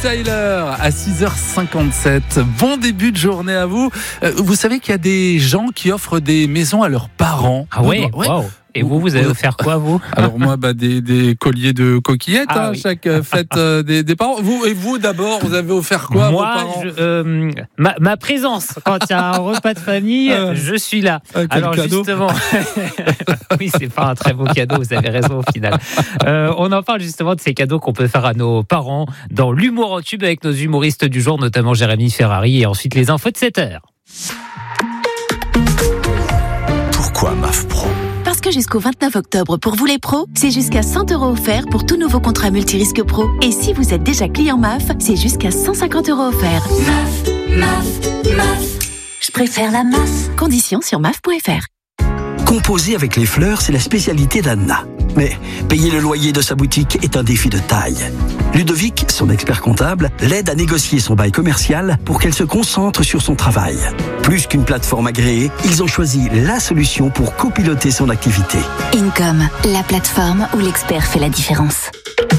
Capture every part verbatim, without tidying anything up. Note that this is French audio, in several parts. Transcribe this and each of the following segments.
Tyler à six heures cinquante-sept. Bon début de journée à vous. Euh, vous savez qu'il y a des gens qui offrent des maisons à leurs parents. Ah ouais, ouais. Wow. Et vous, vous avez offert quoi, vous? Alors moi, bah, des, des colliers de coquillettes, ah, hein, oui. chaque fête euh, des, des parents. Vous et vous d'abord, vous avez offert quoi moi, à vos parents? je, euh, ma, ma présence quand il y a un repas de famille, euh, je suis là. Euh, Alors cadeau. justement, oui, c'est pas un très beau cadeau. Vous avez raison au final. Euh, on en parle justement de ces cadeaux qu'on peut faire à nos parents dans l'humour en tube avec nos humoristes du jour, notamment Jérémy Ferrari, et ensuite les infos de sept heures. Pourquoi M A F Pro? Parce que jusqu'au vingt-neuf octobre, pour vous les pros, c'est jusqu'à cent euros offerts pour tout nouveau contrat multirisque pro. Et si vous êtes déjà client M A F, c'est jusqu'à cent cinquante euros offerts. M A F, M A F, M A F. Je préfère la M A F. Conditions sur M A F point F R. Composer avec les fleurs, c'est la spécialité d'Anna. Mais payer le loyer de sa boutique est un défi de taille. Ludovic, son expert comptable, l'aide à négocier son bail commercial pour qu'elle se concentre sur son travail. Plus qu'une plateforme agréée, ils ont choisi la solution pour copiloter son activité. Income, la plateforme où l'expert fait la différence.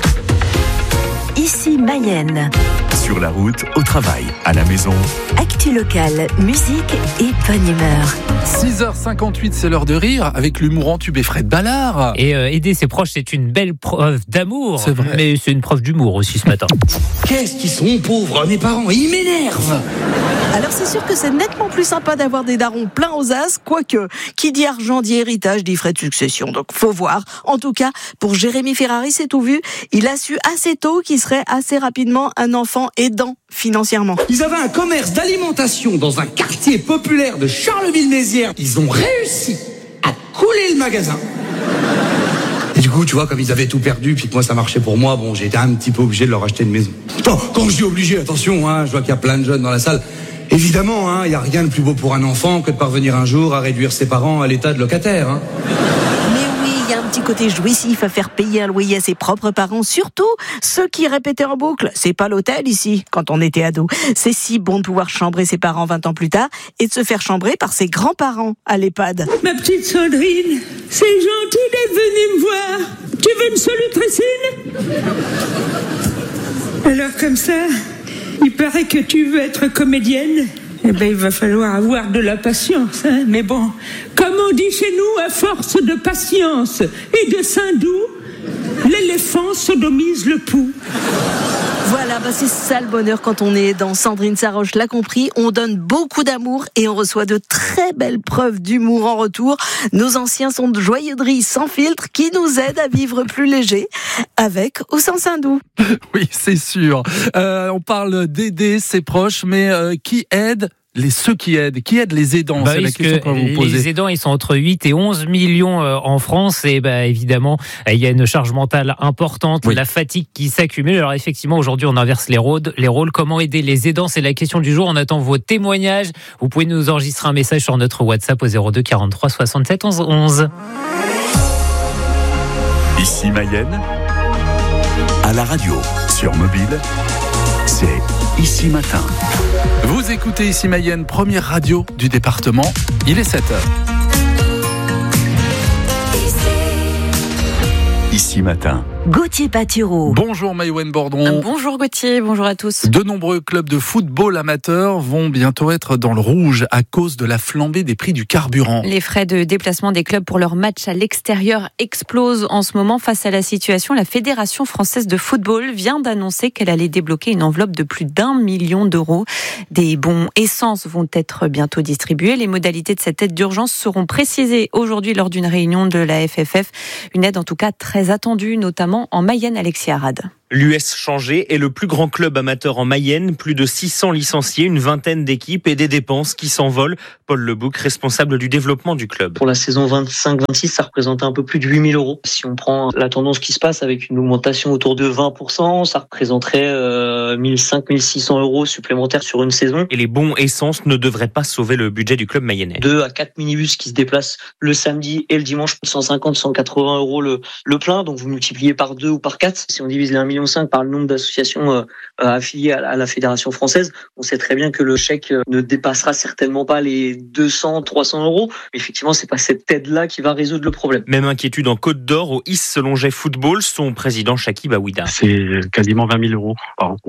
Ici Mayenne. Sur la route, au travail, à la maison. Actu locale, musique et bonne humeur. six heures cinquante-huit, c'est l'heure de rire avec l'humour en tube et Fred Ballard. Et euh, aider ses proches, c'est une belle preuve d'amour. C'est vrai. Mais c'est une preuve d'humour aussi ce matin. Qu'est-ce qu'ils sont pauvres, mes parents, ils m'énervent. Alors c'est sûr que c'est nettement plus sympa d'avoir des darons pleins aux as, quoique, qui dit argent dit héritage, dit frais de succession, donc faut voir. En tout cas, pour Jérémy Ferrari, c'est tout vu, il a su assez tôt qu'il serait assez rapidement un enfant aidant financièrement. Ils avaient un commerce d'alimentation dans un quartier populaire de Charleville-Mézières. Ils ont réussi à couler le magasin. Et du coup, tu vois, comme ils avaient tout perdu, puis que moi ça marchait pour moi, bon, j'ai été un petit peu obligé de leur acheter une maison. Attends, quand je dis obligé, attention, hein, je vois qu'il y a plein de jeunes dans la salle. Évidemment, hein, il n'y a rien de plus beau pour un enfant que de parvenir un jour à réduire ses parents à l'état de locataire. Hein. Mais oui, il y a un petit côté jouissif à faire payer un loyer à ses propres parents, surtout ceux qui répétaient en boucle. C'est pas l'hôtel ici, quand on était ado. C'est si bon de pouvoir chambrer ses parents vingt ans plus tard et de se faire chambrer par ses grands-parents à l'EHPAD. Ma petite Sandrine, c'est gentil d'être venue me voir. Tu veux une solutricine? Alors comme ça, il paraît que tu veux être comédienne. Eh ben, il va falloir avoir de la patience, hein. Mais bon, comme on dit chez nous, à force de patience et de sein doux, l'éléphant sodomise le pouls. Voilà, bah c'est ça le bonheur quand on est dans Sandrine Saroche l'a compris, on donne beaucoup d'amour et on reçoit de très belles preuves d'humour en retour. Nos anciens sont de joyeuserie sans filtre qui nous aident à vivre plus léger, avec ou sans Saint-Doux. Oui, c'est sûr. Euh, on parle d'aider ses proches, mais euh, qui aide les ceux qui aident, qui aident les aidants, bah, c'est la question qu'on va vous poser. Les aidants, ils sont entre huit et onze millions en France et bah, évidemment, il y a une charge mentale importante, oui. La fatigue qui s'accumule. Alors effectivement, aujourd'hui, on inverse les rôles. Les rôles. Comment aider les aidants? C'est la question du jour. On attend vos témoignages. Vous pouvez nous enregistrer un message sur notre WhatsApp au zéro deux quarante-trois soixante-sept onze onze. Ici Mayenne, à la radio, sur mobile, c'est Ici Matin. Vous écoutez Ici Mayenne, première radio du département. Il est sept heures. Ici Matin. Gauthier Patureau. Bonjour Maïwen Bordron. Bonjour Gauthier, bonjour à tous. De nombreux clubs de football amateurs vont bientôt être dans le rouge à cause de la flambée des prix du carburant. Les frais de déplacement des clubs pour leurs matchs à l'extérieur explosent en ce moment. Face à la situation, la Fédération française de football vient d'annoncer qu'elle allait débloquer une enveloppe de plus d'un million d'euros. Des bons essence vont être bientôt distribués. Les modalités de cette aide d'urgence seront précisées aujourd'hui lors d'une réunion de la F F F. Une aide en tout cas très attendue, notamment en Mayenne, Alexis Arad. L'U S Changé est le plus grand club amateur en Mayenne, plus de six cents licenciés, une vingtaine d'équipes et des dépenses qui s'envolent. Paul Lebouc, responsable du développement du club. Pour la saison vingt-cinq vingt-six, ça représente un peu plus de huit mille euros. Si on prend la tendance qui se passe avec une augmentation autour de vingt pour cent, ça représenterait euh, mille cinq cents, mille six cents euros supplémentaires sur une saison. Et les bons essence ne devraient pas sauver le budget du club mayennais. Deux à quatre minibus qui se déplacent le samedi et le dimanche, cent cinquante, cent quatre-vingts euros le, le plein. Donc vous multipliez par deux ou par quatre. Si on divise les un virgule cinq million par le nombre d'associations euh, affiliées à la, à la Fédération française, on sait très bien que le chèque euh, ne dépassera certainement pas les deux cents, trois cents euros. Mais effectivement, c'est pas cette aide-là qui va résoudre le problème. Même inquiétude en Côte d'Or, au Is Selonget Football, son président Chakib Aouida. C'est quasiment vingt mille euros par an. On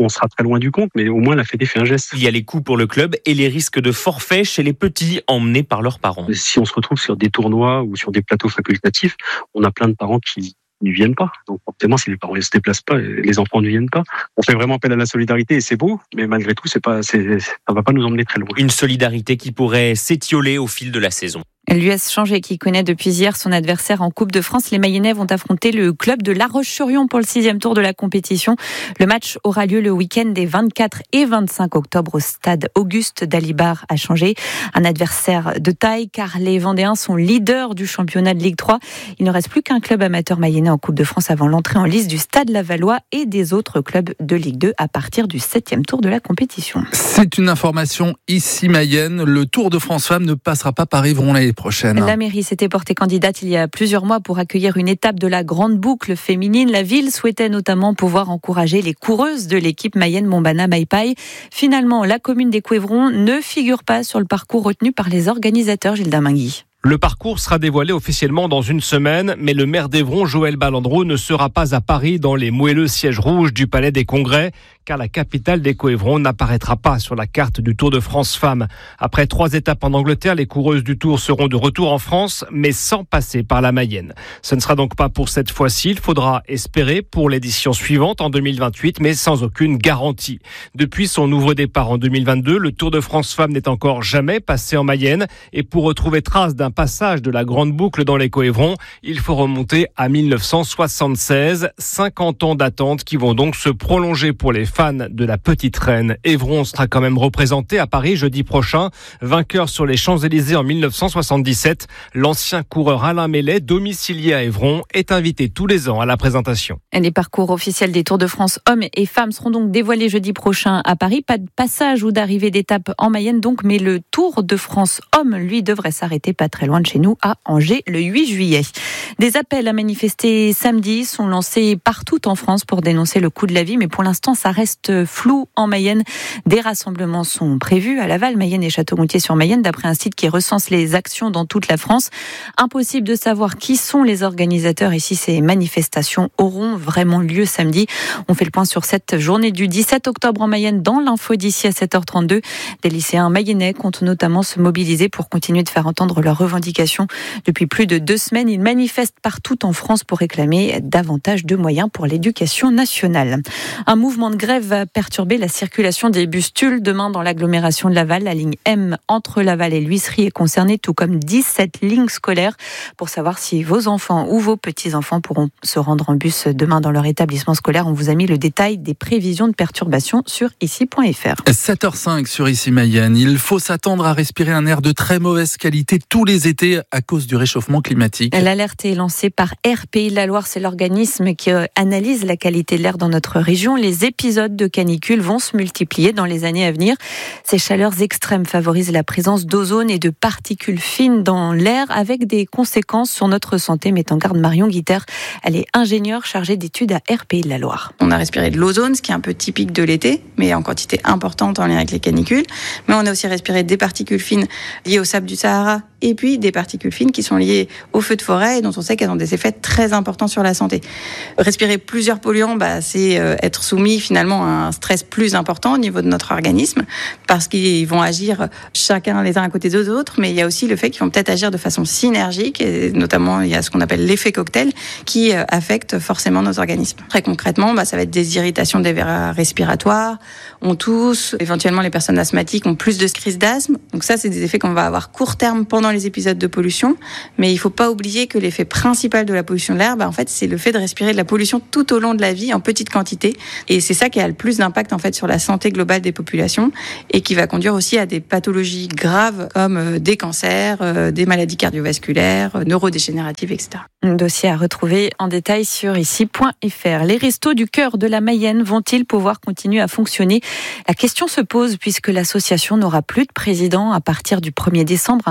on sera très loin du compte, mais au moins la Fédé fait un geste. Il y a les coûts pour le club et les risques de forfait chez les petits emmenés par leurs parents. Si on se retrouve sur des tournois ou sur des plateaux facultatifs, on a plein de parents qui ne viennent pas. Donc forcément, si les parents ne se déplacent pas, les enfants ne viennent pas. On fait vraiment appel à la solidarité et c'est beau, mais malgré tout, c'est pas, c'est, ça ne va pas nous emmener très loin. Une solidarité qui pourrait s'étioler au fil de la saison. L'U S Changé qui connaît depuis hier son adversaire en Coupe de France. Les Mayennais vont affronter le club de La Roche-sur-Yon pour le sixième tour de la compétition. Le match aura lieu le week-end des vingt-quatre et vingt-cinq octobre au stade Auguste Dalibard à Changé. Un adversaire de taille car les Vendéens sont leaders du championnat de Ligue trois. Il ne reste plus qu'un club amateur mayennais en Coupe de France avant l'entrée en lice du Stade Lavallois et des autres clubs de Ligue deux à partir du septième tour de la compétition. C'est une information ici Mayenne. Le Tour de France Femmes ne passera pas par Évron l'année prochaine. La mairie s'était portée candidate il y a plusieurs mois pour accueillir une étape de la grande boucle féminine. La ville souhaitait notamment pouvoir encourager les coureuses de l'équipe Mayenne Montbana Maipaï. Finalement, la commune des Couévrons ne figure pas sur le parcours retenu par les organisateurs. Gilles Damingui. Le parcours sera dévoilé officiellement dans une semaine, mais le maire d'Évron, Joël Balandreau, ne sera pas à Paris dans les moelleux sièges rouges du Palais des Congrès, car la capitale des Couévrons n'apparaîtra pas sur la carte du Tour de France Femmes. Après trois étapes en Angleterre, les coureuses du Tour seront de retour en France, mais sans passer par la Mayenne. Ce ne sera donc pas pour cette fois-ci, il faudra espérer pour l'édition suivante en deux mille vingt-huit, mais sans aucune garantie. Depuis son nouveau départ en deux mille vingt-deux, le Tour de France Femmes n'est encore jamais passé en Mayenne, et pour retrouver trace d'un passage de la grande boucle dans les Couévrons, il faut remonter à mille neuf cent soixante-seize, cinquante ans d'attente qui vont donc se prolonger pour les fans de la Petite Reine. Évron sera quand même représenté à Paris jeudi prochain. Vainqueur sur les Champs-Élysées en mille neuf cent soixante-dix-sept, l'ancien coureur Alain Mellet, domicilié à Évron, est invité tous les ans à la présentation. Et les parcours officiels des Tours de France hommes et femmes seront donc dévoilés jeudi prochain à Paris. Pas de passage ou d'arrivée d'étape en Mayenne donc, mais le Tour de France hommes, lui, devrait s'arrêter pas très loin de chez nous, à Angers, le huit juillet. Des appels à manifester samedi sont lancés partout en France pour dénoncer le coût de la vie, mais pour l'instant, ça reste flou en Mayenne. Des rassemblements sont prévus à Laval, Mayenne et Château-Gontier-sur-Mayenne, d'après un site qui recense les actions dans toute la France. Impossible de savoir qui sont les organisateurs et si ces manifestations auront vraiment lieu samedi. On fait le point sur cette journée du dix-sept octobre en Mayenne dans l'info d'ici à sept heures trente-deux. Des lycéens mayennais comptent notamment se mobiliser pour continuer de faire entendre leurs revendications. Depuis plus de deux semaines, ils manifestent partout en France pour réclamer davantage de moyens pour l'éducation nationale. Un mouvement de grève va perturber la circulation des bus Tulle demain dans l'agglomération de Laval. La ligne M entre Laval et l'Huisserie est concernée, tout comme dix-sept lignes scolaires. Pour savoir si vos enfants ou vos petits-enfants pourront se rendre en bus demain dans leur établissement scolaire, on vous a mis le détail des prévisions de perturbation sur ici point f r. sept heures cinq sur Ici Mayenne. Il faut s'attendre à respirer un air de très mauvaise qualité tous les étés à cause du réchauffement climatique. L'alerte est lancée par Air Pays de la Loire, c'est l'organisme qui analyse la qualité de l'air dans notre région. Les épisodes de canicule vont se multiplier dans les années à venir. Ces chaleurs extrêmes favorisent la présence d'ozone et de particules fines dans l'air avec des conséquences sur notre santé, met en garde Marion Guiter. Elle est ingénieure chargée d'études à Air Pays de la Loire. On a respiré de l'ozone, ce qui est un peu typique de l'été, mais en quantité importante en lien avec les canicules. Mais on a aussi respiré des particules fines liées au sable du Sahara et puis des particules fines qui sont liées aux feux de forêt et dont on sait qu'elles ont des effets très importants sur la santé. Respirer plusieurs polluants, bah, c'est euh, être soumis finalement à un stress plus important au niveau de notre organisme parce qu'ils vont agir chacun les uns à côté des autres, mais il y a aussi le fait qu'ils vont peut-être agir de façon synergique et notamment il y a ce qu'on appelle l'effet cocktail qui euh, affecte forcément nos organismes. Très concrètement, bah, ça va être des irritations des voies respiratoires, on tousse, éventuellement les personnes asthmatiques ont plus de crises d'asthme. Donc ça, c'est des effets qu'on va avoir court terme pendant les épisodes de pollution, mais il ne faut pas oublier que l'effet principal de la pollution de l'air, bah, en fait, c'est le fait de respirer de la pollution tout au long de la vie en petite quantité, et c'est ça qui a le plus d'impact en fait sur la santé globale des populations et qui va conduire aussi à des pathologies graves comme des cancers, des maladies cardiovasculaires, neurodégénératives, et cetera. Un dossier à retrouver en détail sur ici point f r. Les restos du cœur de la Mayenne vont-ils pouvoir continuer à fonctionner ? La question se pose puisque l'association n'aura plus de président à partir du premier décembre, un remplaçant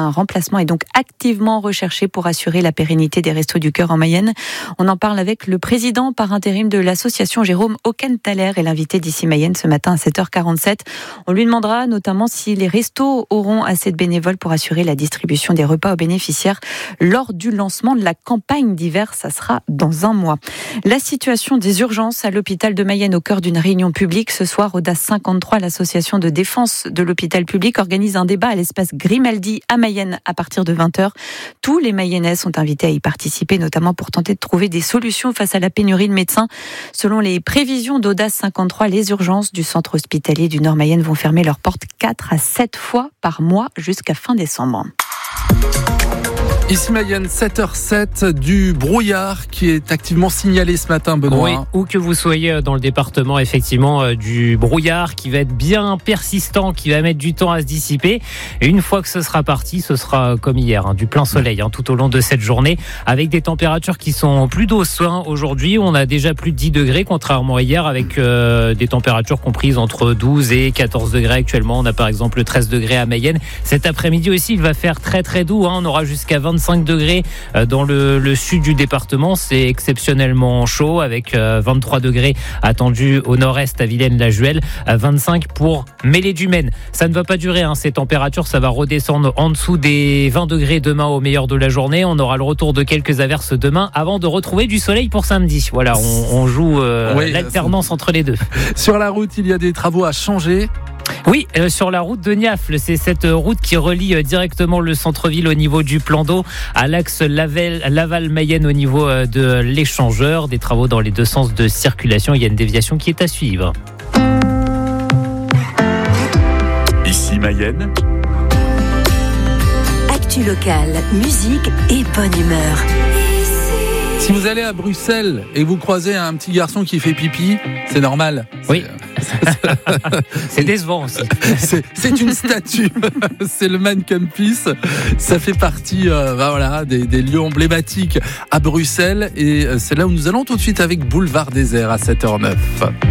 L'établissement est donc activement recherché pour assurer la pérennité des Restos du Cœur en Mayenne. On en parle avec le président par intérim de l'association, Jérôme Aucanthaler, et l'invité d'ici Mayenne ce matin à sept heures quarante-sept. On lui demandera notamment si les restos auront assez de bénévoles pour assurer la distribution des repas aux bénéficiaires lors du lancement de la campagne d'hiver. Ça sera dans un mois. La situation des urgences à l'hôpital de Mayenne au cœur d'une réunion publique. Ce soir, Audace cinquante-trois, l'association de défense de l'hôpital public, organise un débat à l'espace Grimaldi à Mayenne à partir de vingt heures. Tous les Mayennais sont invités à y participer, notamment pour tenter de trouver des solutions face à la pénurie de médecins. Selon les prévisions d'Audace cinquante-trois, les urgences du centre hospitalier du Nord Mayenne vont fermer leurs portes quatre à sept fois par mois jusqu'à fin décembre. Ici Mayenne, sept heures sept, du brouillard qui est activement signalé ce matin, Benoît. Oui, où que vous soyez dans le département, effectivement, du brouillard qui va être bien persistant, qui va mettre du temps à se dissiper. Et une fois que ce sera parti, ce sera comme hier, hein, du plein soleil hein, tout au long de cette journée, avec des températures qui sont plus douces. Hein. Aujourd'hui, on a déjà plus de dix degrés, contrairement à hier, avec euh, des températures comprises entre douze et quatorze degrés actuellement. On a par exemple treize degrés à Mayenne. Cet après-midi aussi, il va faire très très doux. Hein. On aura jusqu'à vingt vingt-cinq degrés dans le, le sud du département. C'est exceptionnellement chaud avec vingt-trois degrés attendus au nord-est à Villaine-la-Juhel, vingt-cinq pour Mêlée-du-Maine. Ça ne va pas durer, hein, ces températures. Ça va redescendre en dessous des vingt degrés demain au meilleur de la journée. On aura le retour de quelques averses demain avant de retrouver du soleil pour samedi. Voilà, on, on joue euh, oui, l'alternance entre les deux. Sur la route, il y a des travaux à changer. Oui, euh, sur la route de Niafle, c'est cette route qui relie euh, directement le centre-ville au niveau du plan d'eau à l'axe Laval, Laval-Mayenne au niveau euh, de l'échangeur. Des travaux dans les deux sens de circulation. Il y a une déviation qui est à suivre. Ici Mayenne. Actu locale, musique et bonne humeur. Si vous allez à Bruxelles et vous croisez un petit garçon qui fait pipi, c'est normal. Oui. C'est décevant aussi. C'est, c'est une statue. C'est le Mannekempis. Ça fait partie euh, bah voilà, des, des lieux emblématiques à Bruxelles. Et c'est là où nous allons tout de suite avec Boulevard Désert à sept heures neuf.